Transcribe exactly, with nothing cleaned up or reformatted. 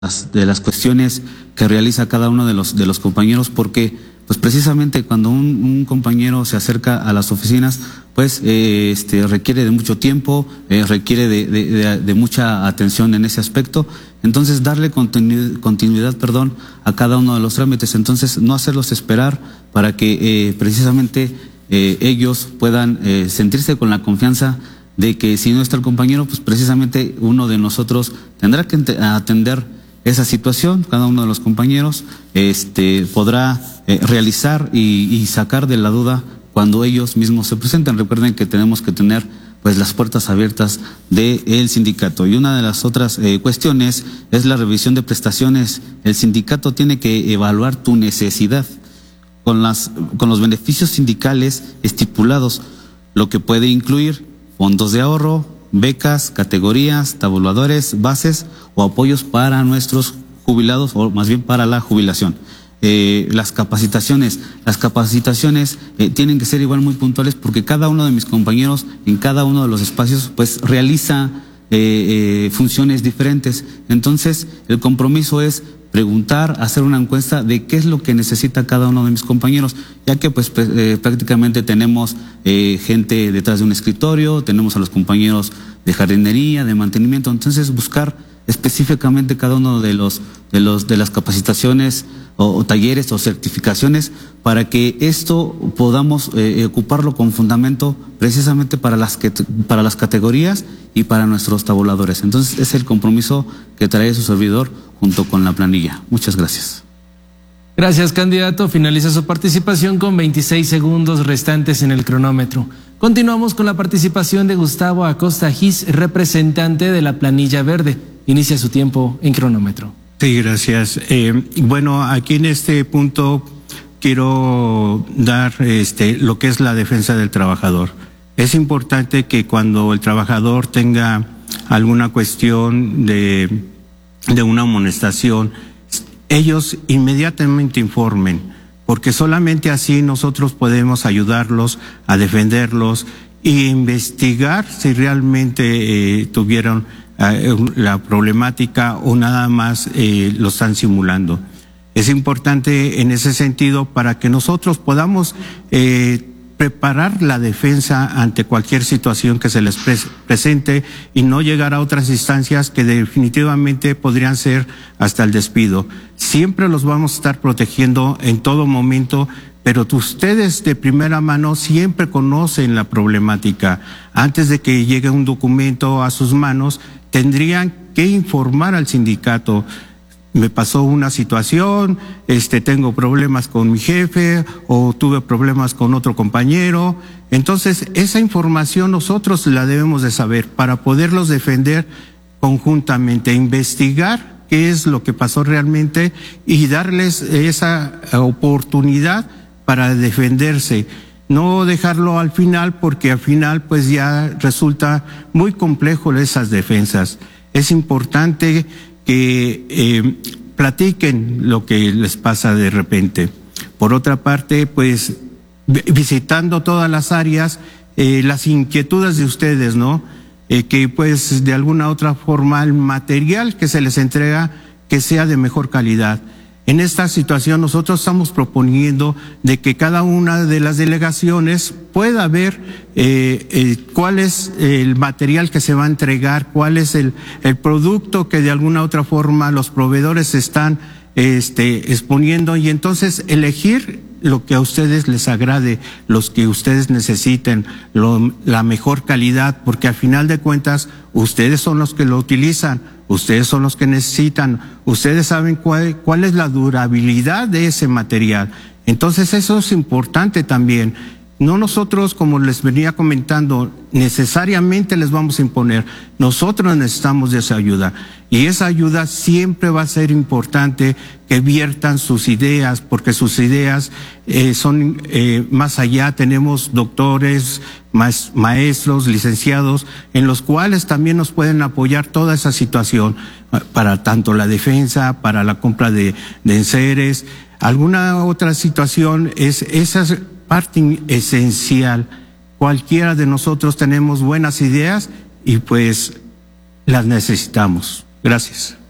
las, de las cuestiones que realiza cada uno de los de los compañeros, porque pues precisamente cuando un, un compañero se acerca a las oficinas, pues eh, este requiere de mucho tiempo, eh, requiere de, de, de, de mucha atención en ese aspecto. Entonces darle continuidad, continuidad perdón, a cada uno de los trámites, entonces no hacerlos esperar para que eh, precisamente eh, ellos puedan eh, sentirse con la confianza de que si no está el compañero, pues precisamente uno de nosotros tendrá que atender esa situación. Cada uno de los compañeros este podrá eh, realizar y, y sacar de la duda cuando ellos mismos se presenten. Recuerden que tenemos que tener pues las puertas abiertas del sindicato. Y una de las otras eh, cuestiones es la revisión de prestaciones. El sindicato tiene que evaluar tu necesidad con las con los beneficios sindicales estipulados, lo que puede incluir fondos de ahorro, becas, categorías, tabuladores, bases o apoyos para nuestros jubilados, o más bien para la jubilación. Eh, las capacitaciones, las capacitaciones eh, tienen que ser igual muy puntuales, porque cada uno de mis compañeros en cada uno de los espacios pues realiza eh, eh, funciones diferentes. Entonces el compromiso es preguntar, hacer una encuesta de qué es lo que necesita cada uno de mis compañeros, ya que pues eh, prácticamente tenemos eh, gente detrás de un escritorio, tenemos a los compañeros de jardinería, de mantenimiento. Entonces buscar específicamente cada uno de los de los de las capacitaciones o, o talleres o certificaciones, para que esto podamos eh, ocuparlo con fundamento precisamente para las que para las categorías y para nuestros tabuladores. Entonces es el compromiso que trae su servidor junto con la planilla. Muchas gracias. Gracias, candidato. Finaliza su participación con veintiséis segundos restantes en el cronómetro. Continuamos con la participación de Gustavo Acosta Gis, representante de la planilla verde. Inicia su tiempo en cronómetro. Sí, gracias. Eh, bueno, aquí en este punto quiero dar este lo que es la defensa del trabajador. Es importante que cuando el trabajador tenga alguna cuestión de, de una amonestación, ellos inmediatamente informen, porque solamente así nosotros podemos ayudarlos a defenderlos e investigar si realmente eh, tuvieron eh, la problemática o nada más eh, lo están simulando. Es importante en ese sentido para que nosotros podamos eh, preparar la defensa ante cualquier situación que se les pre presente y no llegar a otras instancias que definitivamente podrían ser hasta el despido. Siempre los vamos a estar protegiendo en todo momento, pero ustedes de primera mano siempre conocen la problemática. Antes de que llegue un documento a sus manos, tendrían que informar al sindicato. Me pasó una situación, este, tengo problemas con mi jefe o tuve problemas con otro compañero. Entonces, esa información nosotros la debemos de saber para poderlos defender conjuntamente, investigar qué es lo que pasó realmente y darles esa oportunidad para defenderse. No dejarlo al final, porque al final pues ya resulta muy complejo esas defensas. Es importante que eh, platiquen lo que les pasa de repente. Por otra parte, pues visitando todas las áreas, eh, las inquietudes de ustedes, ¿no? Eh, que pues de alguna otra forma el material que se les entrega que sea de mejor calidad. En esta situación nosotros estamos proponiendo de que cada una de las delegaciones pueda ver eh, eh, cuál es el material que se va a entregar, cuál es el, el producto que de alguna otra forma los proveedores están este, exponiendo, y entonces elegir lo que a ustedes les agrade, los que ustedes necesiten, lo, la mejor calidad, porque al final de cuentas ustedes son los que lo utilizan, ustedes son los que necesitan, ustedes saben cuál, cuál es la durabilidad de ese material. Entonces eso es importante también. No nosotros, como les venía comentando, necesariamente les vamos a imponer. Nosotros necesitamos de esa ayuda. Y esa ayuda siempre va a ser importante que viertan sus ideas, porque sus ideas eh, son eh, más allá. Tenemos doctores, maestros, licenciados, en los cuales también nos pueden apoyar toda esa situación, para tanto la defensa, para la compra de, de enseres. Alguna otra situación es esas parte esencial. Cualquiera de nosotros tenemos buenas ideas y pues las necesitamos. Gracias.